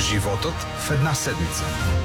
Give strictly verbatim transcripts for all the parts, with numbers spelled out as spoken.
Животът в една седмица.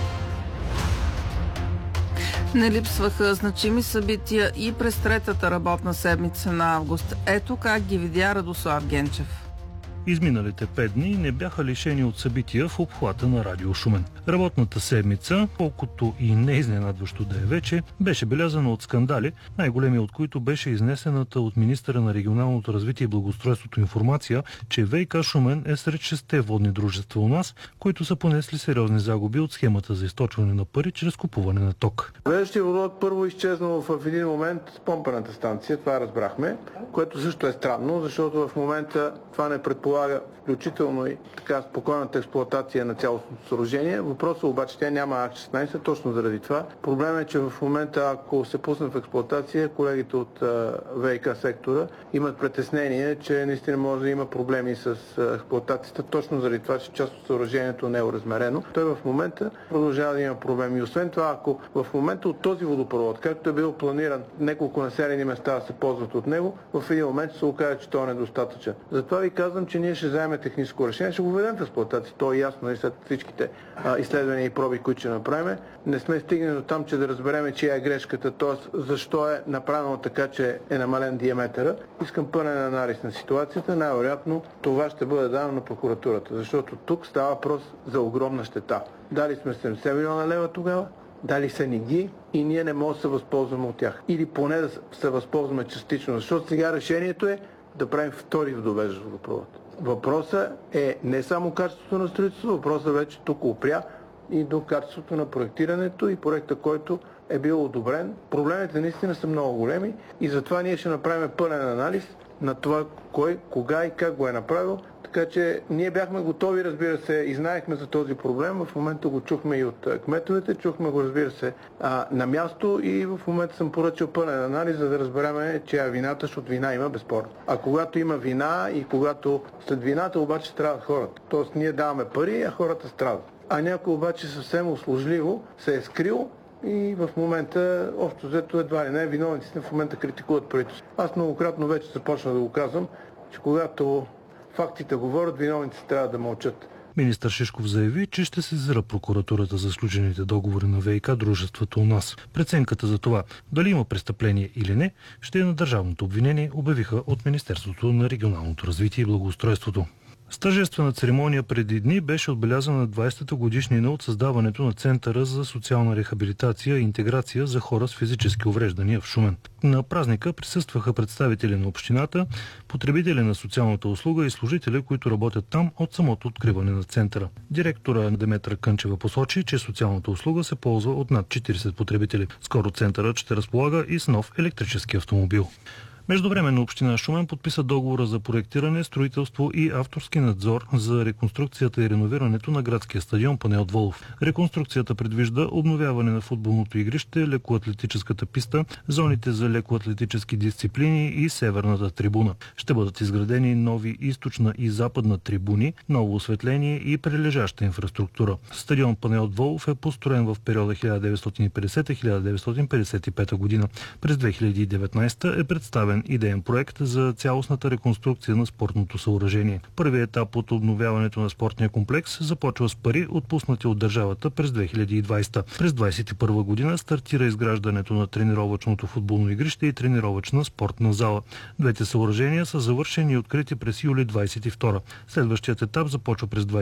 Не липсваха значими събития и през третата работна седмица на август. Ето как ги видя Радослав Генчев. Изминалите пет дни не бяха лишени от събития в обхвата на Радио Шумен. Работната седмица, колкото и не изненадващо да е вече, беше белязана от скандали, най-големият от които беше изнесената от министъра на регионалното развитие и благоустройството информация, че ВиК Шумен е сред шесте водни дружества у нас, които са понесли сериозни загуби от схемата за източване на пари чрез купуване на ток. Веднъж водород първо изчезнал в един момент с помпената станция, това разбрахме, което също е странно, защото в момента това не предполага включително и така спокойната експлоатация на цялостното съоръжение. Въпросът обаче, тя няма акт шестнайсет, точно заради това. Проблемът е, че в момента, ако се пусне в експлоатация, колегите от ВиК сектора имат притеснение, че наистина може да има проблеми с експлоатацията, точно заради това, че част от съоръжението не е оразмерено. Той в момента продължава да има проблеми. И освен това, ако в момента от този водопровод, както е бил планиран, няколко населени места да се ползват от него, в един момент се окаже, че той е недостатъчен. Затова ви казвам, че ние ще вземем техническо решение, ще го введем в експлоатация. То е ясно и след всичките а, изследвания и проби, които ще направим. Не сме стигнали до там, че да разберем, чия е грешката, т.е. защо е направено така, че е намален диаметъра. Искам пълен анализ на ситуацията. Най-вероятно това ще бъде дано на прокуратурата, защото тук става въпрос за огромна щета. Дали сме седемдесет милиона лева тогава, дали са ни ги и ние не можем да се възползваме от тях. Или поне да се възползваме частично, защото сега решението е да правим втори водовеждащ водопровод. Въпросът е не само качеството на строителството, въпросът вече тук опря и до качеството на проектирането и проекта, който е бил одобрен. Проблемите наистина са много големи и затова ние ще направим пълен анализ на това кой, кога и как го е направил. Така че ние бяхме готови, разбира се, и знаехме за този проблем. В момента го чухме и от кметовете, чухме го, разбира се, а, на място и в момента съм поръчал пълен анализ, за да разберем, че е вината, защото вина има безспорно. А когато има вина и когато след вината обаче страдат хората. Тоест ние даваме пари, а хората страдат. А някой обаче съвсем услужливо се е скрил и в момента, общо взето, едва ли не, виновниците в момента критикуват правителството. Аз многократно вече започна да го казвам, че когато фактите говорят, виновниците трябва да мълчат. Министър Шишков заяви, че ще сезира прокуратурата за сключените договори на ВиК дружеството у нас. Преценката за това дали има престъпление или не ще е на държавното обвинение, обявиха от Министерството на регионалното развитие и благоустройството. С тържествена церемония преди дни беше отбелязана двайсетата годишнина от създаването на Центъра за социална рехабилитация и интеграция за хора с физически увреждания в Шумен. На празника присъстваха представители на общината, потребители на социалната услуга и служители, които работят там от самото откриване на центъра. Директора Деметра Кънчева посочи, че социалната услуга се ползва от над четирийсет потребители. Скоро центърът ще разполага и с нов електрически автомобил. Междувременно община Шумен подписа договора за проектиране, строителство и авторски надзор за реконструкцията и реновирането на градския стадион Панайот Волов. Реконструкцията предвижда обновяване на футболното игрище, лекоатлетическата писта, зоните за лекоатлетически дисциплини и северната трибуна. Ще бъдат изградени нови източна и западна трибуни, ново осветление и прилежаща инфраструктура. Стадион Панайот Волов е построен в периода хиляда деветстотин и петдесета - хиляда деветстотин петдесет и пета година. През две хиляди и деветнайсета е представен идеен проект за цялостната реконструкция на спортното съоръжение. Първият етап от обновяването на спортния комплекс започва с пари, отпуснати от държавата през две хиляди и двайсета. През двайсет и първа година стартира изграждането на тренировъчното футболно игрище и тренировъчна спортна зала. Двете съоръжения са завършени и открити през юли двайсет и втора. Следващият етап започва през